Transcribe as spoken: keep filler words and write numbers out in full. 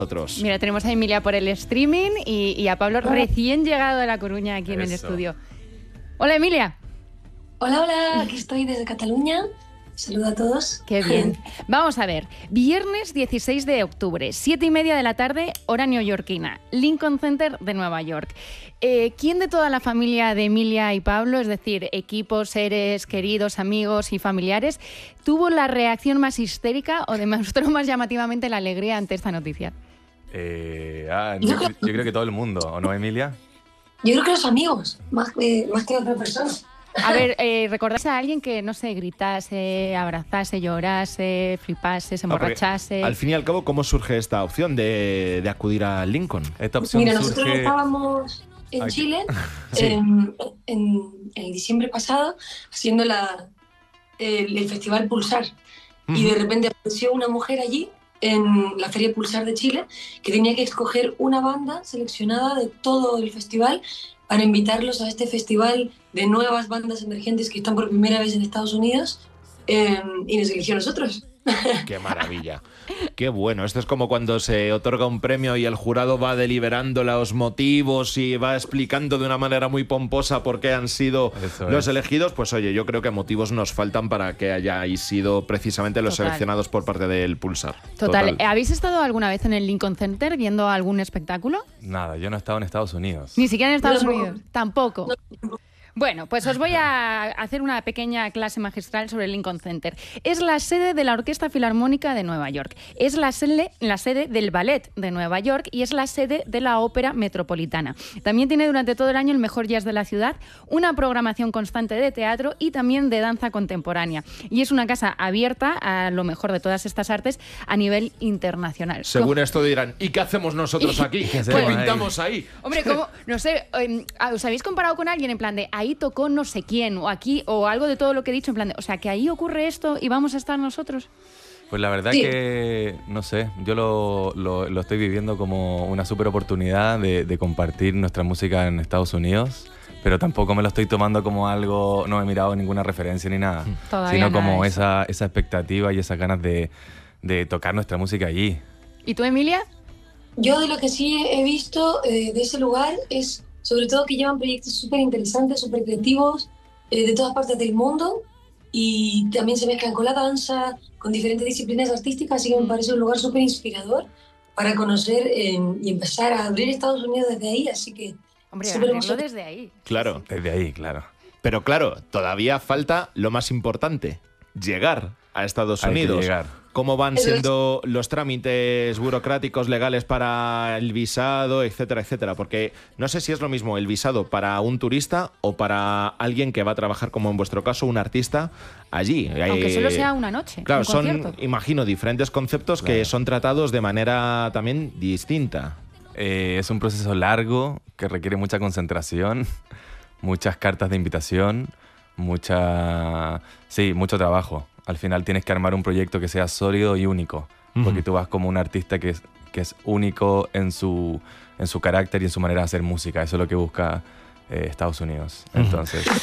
Nosotros. Mira, tenemos a Emilia por el streaming y, y a Pablo recién llegado de La Coruña aquí en Eso. el estudio. Hola, Emilia. Hola, hola, aquí estoy desde Cataluña. Saludo a todos. Qué bien. Vamos a ver, viernes dieciséis de octubre, siete y media de la tarde, hora neoyorquina, Lincoln Center de Nueva York. Eh, ¿Quién de toda la familia de Emilia y Pablo, es decir, equipos, seres queridos, amigos y familiares, tuvo la reacción más histérica o demostró más llamativamente la alegría ante esta noticia? Eh, ah, yo, yo creo que todo el mundo, ¿o no, Emilia? Yo creo que los amigos, más que, más que otra persona. A ver, eh, ¿recordás a alguien que, no sé, gritase, abrazase, llorase, flipase, se No, porque, emborrachase? al fin y al cabo, ¿cómo surge esta opción de, de acudir a Lincoln? Esta opción Mira, surge... nosotros estábamos en Aquí. Chile Sí. en, en, en diciembre pasado haciendo la, el, el festival Pulsar. Y de repente apareció una mujer allí en la Feria Pulsar de Chile que tenía que escoger una banda seleccionada de todo el festival para invitarlos a este festival de nuevas bandas emergentes que están por primera vez en Estados Unidos, eh, y nos eligió a nosotros. ¡Qué maravilla! ¡Qué bueno! Esto es como cuando se otorga un premio y el jurado va deliberando los motivos y va explicando de una manera muy pomposa por qué han sido Eso los es. elegidos. Pues oye, yo creo que motivos nos faltan para que hayáis sido precisamente los Total. seleccionados por parte del Pulsar. Total. ¿Habéis estado alguna vez en el Lincoln Center viendo algún espectáculo? Nada, yo no he estado en Estados Unidos. Ni siquiera en Estados No. Unidos. Tampoco. Bueno, pues os voy a hacer una pequeña clase magistral sobre el Lincoln Center. Es la sede de la Orquesta Filarmónica de Nueva York, es la sede, la sede del Ballet de Nueva York y es la sede de la Ópera Metropolitana. También tiene durante todo el año el mejor jazz de la ciudad, una programación constante de teatro y también de danza contemporánea. Y es una casa abierta a lo mejor de todas estas artes a nivel internacional. Según esto dirán, ¿y qué hacemos nosotros aquí? ¿Qué hacemos ahí? pintamos ahí? Hombre, como, no sé, eh, ¿os habéis comparado con alguien en plan de ahí tocó no sé quién o aquí o algo de todo lo que he dicho en plan de, o sea, que ahí ocurre esto y vamos a estar nosotros? Pues la verdad Sí. que, no sé, yo lo, lo, lo estoy viviendo como una súper oportunidad de, de compartir nuestra música en Estados Unidos, pero tampoco me lo estoy tomando como algo, no he mirado ninguna referencia ni nada, Todavía sino nada como de eso. esa, esa expectativa y esas ganas de, de tocar nuestra música allí. ¿Y tú, Emilia? Yo de lo que sí he visto eh, de ese lugar es sobre todo que llevan proyectos súper interesantes, súper creativos, eh, de todas partes del mundo, y también se mezclan con la danza, con diferentes disciplinas artísticas, así que me Mm. parece un lugar súper inspirador para conocer eh, y empezar a abrir Estados Unidos desde ahí, así que Hombre, súper abrirlo emocionante. desde ahí. Claro. Desde ahí, claro. Pero claro, todavía falta lo más importante, llegar a Estados Hay que Unidos. llegar. ¿Cómo van Eso es. siendo los trámites burocráticos legales para el visado, etcétera, etcétera? Porque no sé si es lo mismo el visado para un turista o para alguien que va a trabajar, como en vuestro caso, un artista allí. Aunque Eh, solo sea una noche, Claro, un son, concierto. imagino, diferentes conceptos que Claro. son tratados de manera también distinta. Eh, es un proceso largo que requiere mucha concentración, muchas cartas de invitación, mucha, sí, mucho trabajo. Al final tienes que armar un proyecto que sea sólido y único, porque Ujú. tú vas como un artista que es, que es único en su, en su carácter y en su manera de hacer música. Eso es lo que busca eh, Estados Unidos. Ujú. Entonces,